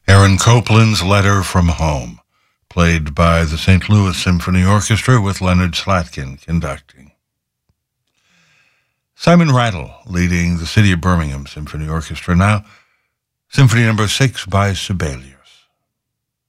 Aaron Copland's Letter from Home, played by the St. Louis Symphony Orchestra with Leonard Slatkin conducting. Simon Rattle leading the City of Birmingham Symphony Orchestra now, Symphony No. 6 by Sibelius.